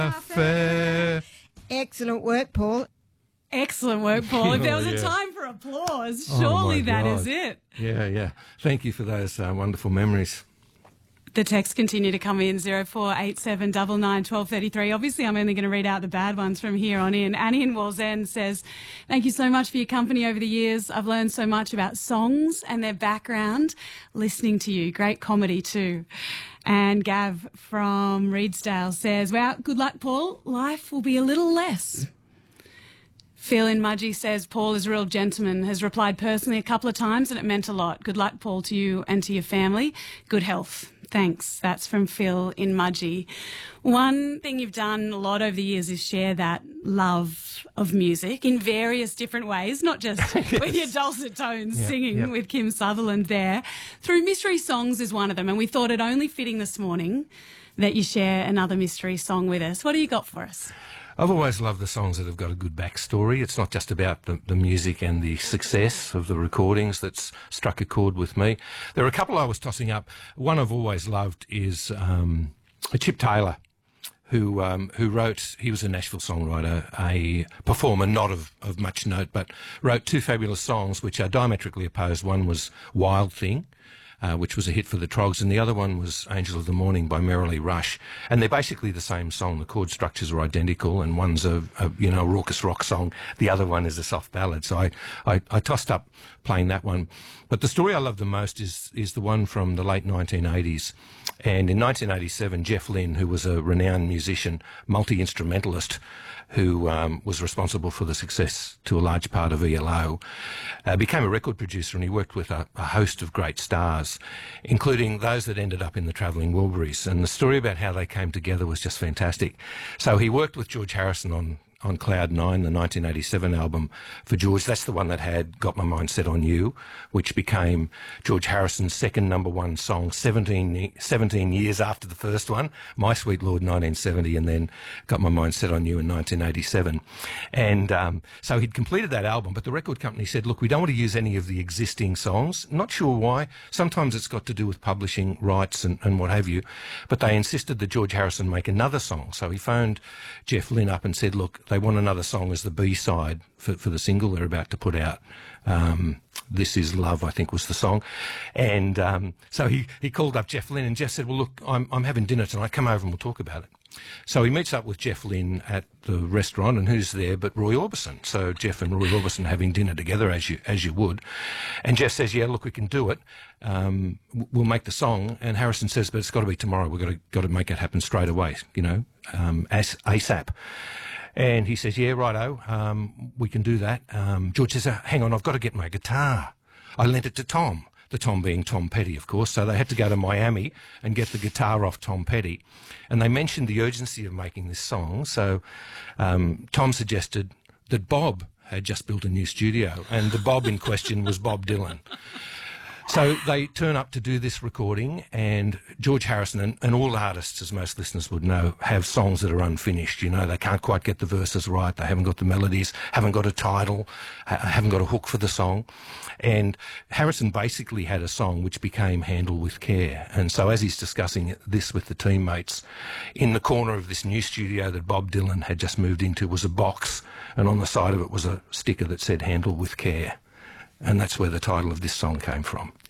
affair. Excellent work, Paul. Excellent work, Paul. If there was a time for applause, surely that is it. Yeah. Thank you for those wonderful memories. The texts continue to come in, 0487 99 1233. Obviously, I'm only going to read out the bad ones from here on in. Annie in Wallsend says, thank you so much for your company over the years. I've learned so much about songs and their background listening to you. Great comedy too. And Gav from Reedsdale says, well, good luck, Paul. Life will be a little less. Phil in Mudgee says, Paul is a real gentleman, has replied personally a couple of times and it meant a lot. Good luck, Paul, to you and to your family. Good health. Thanks. That's from Phil in Mudgee. One thing you've done a lot over the years is share that love of music in various different ways, not just with your dulcet tones singing with Kim Sutherland there. Through Mystery Songs is one of them, and we thought it only fitting this morning that you share another mystery song with us. What do you got for us? I've always loved the songs that have got a good backstory. It's not just about the music and the success of the recordings that's struck a chord with me. There are a couple I was tossing up. One I've always loved is Chip Taylor, who wrote, he was a Nashville songwriter, a performer not of much note, but wrote two fabulous songs which are diametrically opposed. One was Wild Thing, which was a hit for the Trogs, and the other one was Angel of the Morning by Merrily Rush. And they're basically the same song. The chord structures are identical, and one's a raucous rock song. The other one is a soft ballad. So I tossed up playing that one. But the story I love the most is the one from the late 1980s. And in 1987, Jeff Lynne, who was a renowned musician, multi-instrumentalist, who was responsible for the success to a large part of ELO, became a record producer, and he worked with a host of great stars, including those that ended up in the Travelling Wilburys. And the story about how they came together was just fantastic. So he worked with George Harrison on Cloud 9, the 1987 album for George. That's the one that had Got My Mind Set on You, which became George Harrison's second #1 song 17 years after the first one, My Sweet Lord 1970, and then Got My Mind Set on You in 1987. And so he'd completed that album, but the record company said, look, we don't want to use any of the existing songs. Not sure why. Sometimes it's got to do with publishing rights and what have you, but they insisted that George Harrison make another song. So he phoned Jeff Lynne up and said, look, they want another song as the B-side for the single they're about to put out. This Is Love, I think, was the song. And so he called up Jeff Lynne, and Jeff said, well, look, I'm having dinner tonight. Come over and we'll talk about it. So he meets up with Jeff Lynne at the restaurant, and who's there but Roy Orbison? So Jeff and Roy Orbison having dinner together, as you would. And Jeff says, yeah, look, we can do it. We'll make the song. And Harrison says, but it's got to be tomorrow. We've got to make it happen straight away, ASAP. And he says, yeah, righto, we can do that. George says, hang on, I've got to get my guitar. I lent it to Tom, the Tom being Tom Petty, of course. So they had to go to Miami and get the guitar off Tom Petty. And they mentioned the urgency of making this song. So Tom suggested that Bob had just built a new studio, and the Bob in question was Bob Dylan. So they turn up to do this recording, and George Harrison and all artists, as most listeners would know, have songs that are unfinished. They can't quite get the verses right. They haven't got the melodies, haven't got a title, haven't got a hook for the song. And Harrison basically had a song which became Handle with Care. And so as he's discussing this with the teammates, in the corner of this new studio that Bob Dylan had just moved into was a box, and on the side of it was a sticker that said Handle with Care. And that's where the title of this song came from.